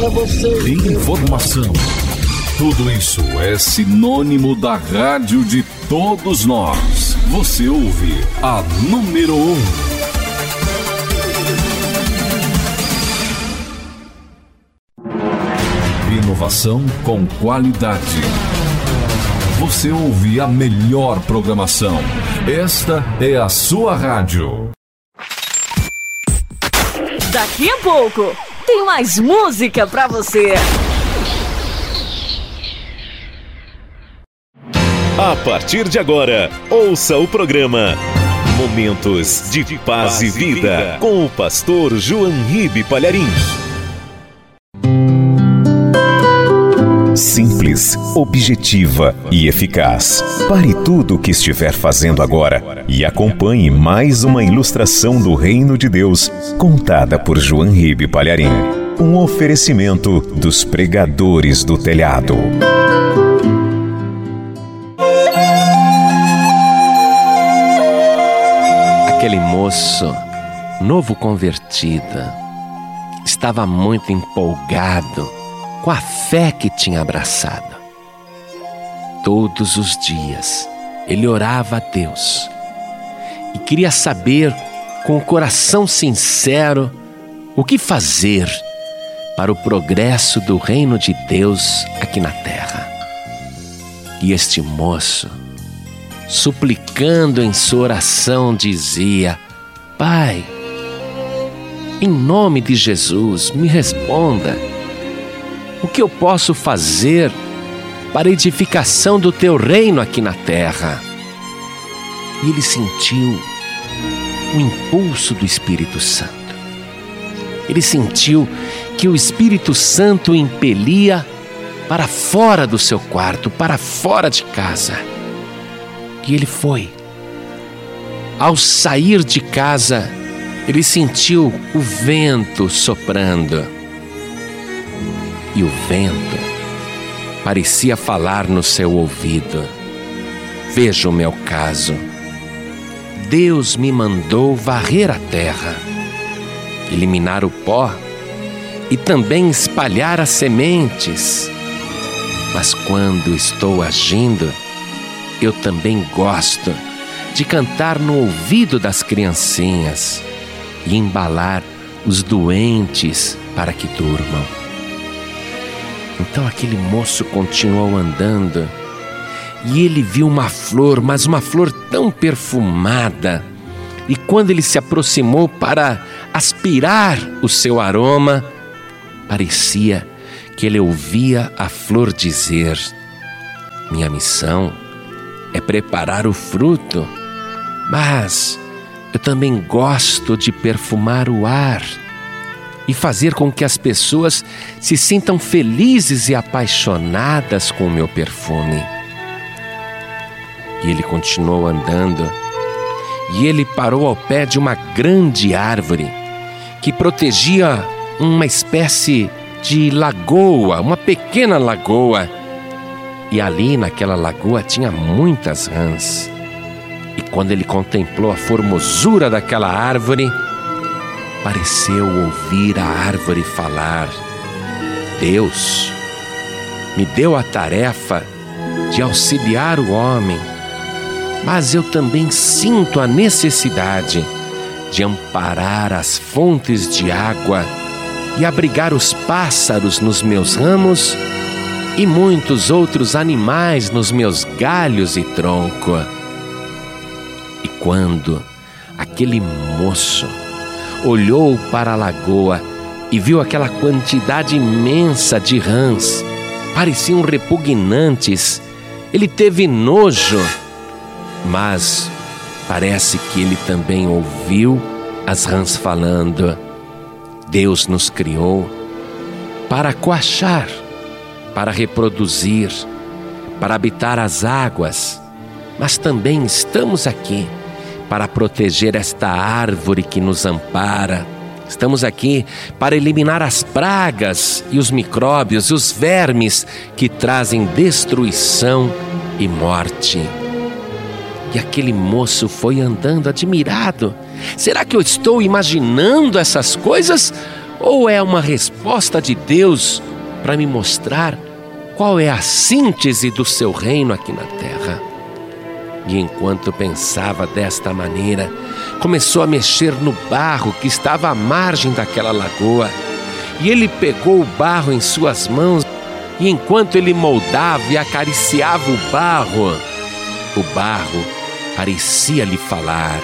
pra você. Informação. Tudo isso é sinônimo da rádio de todos nós. Você ouve a número 1. Inovação com qualidade. Você ouve a melhor programação. Esta é a sua rádio. Daqui a pouco tem mais música pra você. A partir de agora, ouça o programa Momentos de Paz e Vida com o pastor João Ribe Palharim. Simples, objetiva e eficaz. Pare tudo o que estiver fazendo agora e acompanhe mais uma ilustração do Reino de Deus, contada por João Ribe Palharim. Um oferecimento dos pregadores do telhado. Aquele moço, novo convertido, estava muito empolgado com a fé que tinha abraçado. Todos os dias ele orava a Deus e queria saber, com o coração sincero, o que fazer para o progresso do reino de Deus aqui na terra. E este moço, suplicando em sua oração, dizia: Pai, em nome de Jesus, me responda. O que eu posso fazer para a edificação do teu reino aqui na terra? E ele sentiu o impulso do Espírito Santo. Ele sentiu que o Espírito Santo o impelia para fora do seu quarto, para fora de casa. E ele foi. Ao sair de casa, ele sentiu o vento soprando. E o vento parecia falar no seu ouvido: veja o meu caso. Deus me mandou varrer a terra, eliminar o pó e também espalhar as sementes. Mas quando estou agindo, eu também gosto de cantar no ouvido das criancinhas e embalar os doentes para que durmam. Então aquele moço continuou andando e ele viu uma flor, mas uma flor tão perfumada. E quando ele se aproximou para aspirar o seu aroma, parecia que ele ouvia a flor dizer: minha missão é preparar o fruto, mas eu também gosto de perfumar o ar e fazer com que as pessoas se sintam felizes e apaixonadas com o meu perfume. E ele continuou andando e ele parou ao pé de uma grande árvore que protegia uma espécie de lagoa, uma pequena lagoa. E ali naquela lagoa tinha muitas rãs. E quando ele contemplou a formosura daquela árvore, pareceu ouvir a árvore falar: Deus me deu a tarefa de auxiliar o homem, mas eu também sinto a necessidade de amparar as fontes de água e abrigar os pássaros nos meus ramos e muitos outros animais nos meus galhos e tronco. E quando aquele moço olhou para a lagoa e viu aquela quantidade imensa de rãs, pareciam repugnantes, ele teve nojo, mas parece que ele também ouviu as rãs falando: Deus nos criou para coachar, para reproduzir, para habitar as águas, mas também estamos aqui para proteger esta árvore que nos ampara. Estamos aqui para eliminar as pragas e os micróbios e os vermes que trazem destruição e morte. E aquele moço foi andando admirado. Será que eu estou imaginando essas coisas? Ou é uma resposta de Deus para me mostrar qual é a síntese do seu reino aqui na terra? E enquanto pensava desta maneira, começou a mexer no barro que estava à margem daquela lagoa. E ele pegou o barro em suas mãos, e enquanto ele moldava e acariciava o barro parecia lhe falar: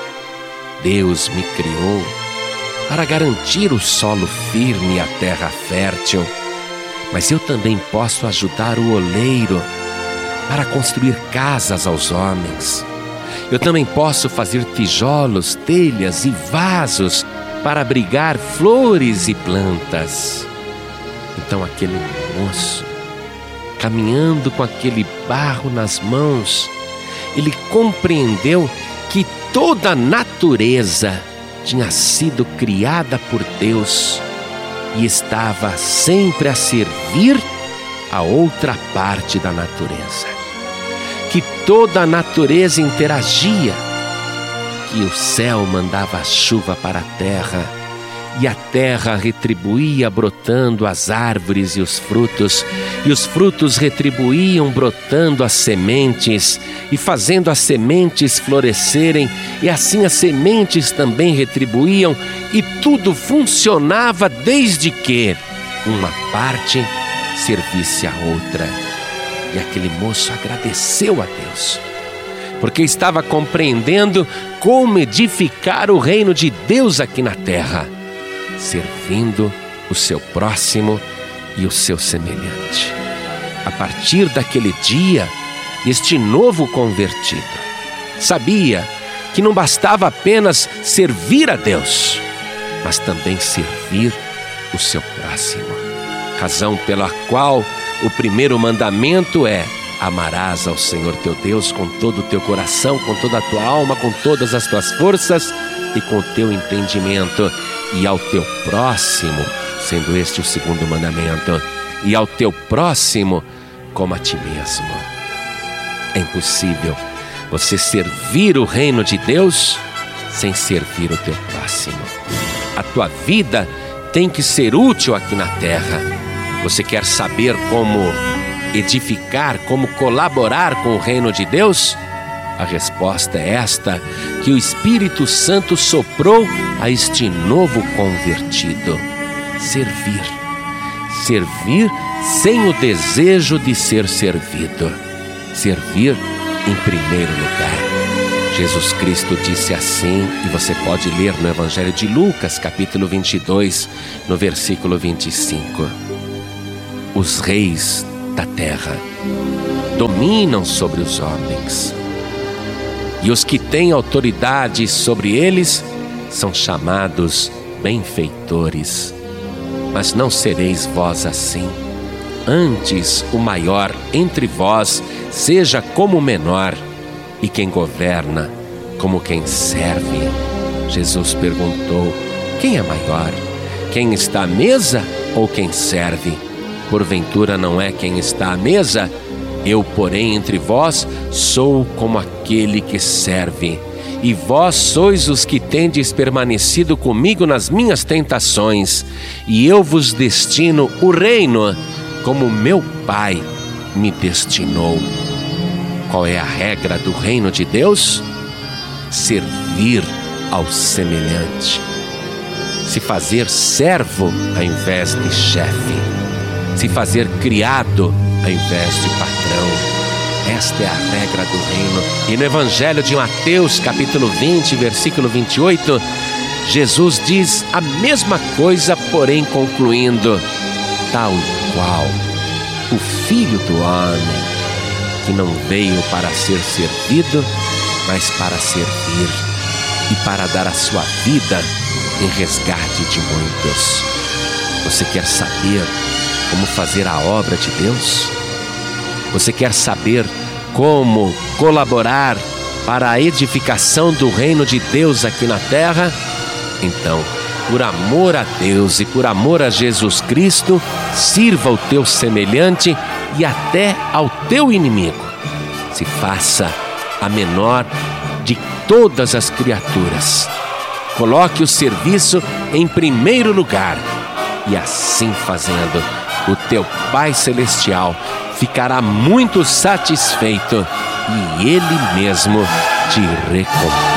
Deus me criou para garantir o solo firme e a terra fértil, mas eu também posso ajudar o oleiro para construir casas aos homens. Eu também posso fazer tijolos, telhas e vasos para abrigar flores e plantas. Então aquele moço, caminhando com aquele barro nas mãos, ele compreendeu que toda a natureza tinha sido criada por Deus e estava sempre a servir a outra parte da natureza. Que toda a natureza interagia, que o céu mandava a chuva para a terra e a terra retribuía brotando as árvores e os frutos retribuíam brotando as sementes e fazendo as sementes florescerem, e assim as sementes também retribuíam, e tudo funcionava desde que uma parte servisse a outra. E aquele moço agradeceu a Deus, porque estava compreendendo como edificar o reino de Deus aqui na terra, servindo o seu próximo e o seu semelhante. A partir daquele dia, este novo convertido sabia que não bastava apenas servir a Deus, mas também servir o seu próximo. Razão pela qual o primeiro mandamento é: amarás ao Senhor teu Deus com todo o teu coração, com toda a tua alma, com todas as tuas forças e com o teu entendimento, e ao teu próximo, sendo este o segundo mandamento, e ao teu próximo como a ti mesmo. É impossível você servir o reino de Deus sem servir o teu próximo. A tua vida tem que ser útil aqui na terra. Você quer saber como edificar, como colaborar com o reino de Deus? A resposta é esta, que o Espírito Santo soprou a este novo convertido: servir. Servir sem o desejo de ser servido. Servir em primeiro lugar. Jesus Cristo disse assim, e você pode ler no Evangelho de Lucas, capítulo 22, no versículo 25. Os reis da terra dominam sobre os homens, e os que têm autoridade sobre eles são chamados benfeitores. Mas não sereis vós assim. Antes, o maior entre vós seja como o menor, e quem governa como quem serve. Jesus perguntou: quem é maior? Quem está à mesa ou quem serve? Porventura não é quem está à mesa? Eu, porém, entre vós, sou como aquele que serve. E vós sois os que tendes permanecido comigo nas minhas tentações, e eu vos destino o reino, como meu Pai me destinou. Qual é a regra do reino de Deus? Servir ao semelhante. Se fazer servo ao invés de chefe. Se fazer criado ao invés de patrão. Esta é a regra do reino. E no Evangelho de Mateus, capítulo 20, versículo 28, Jesus diz a mesma coisa, porém concluindo: tal qual o Filho do Homem, que não veio para ser servido, mas para servir e para dar a sua vida em resgate de muitos. Você quer saber como fazer a obra de Deus? Você quer saber como colaborar para a edificação do reino de Deus aqui na terra? Então, por amor a Deus e por amor a Jesus Cristo, sirva o teu semelhante e até ao teu inimigo. Se faça a menor de todas as criaturas, Coloque o serviço em primeiro lugar. E assim fazendo, o teu Pai Celestial ficará muito satisfeito e Ele mesmo te recompensa.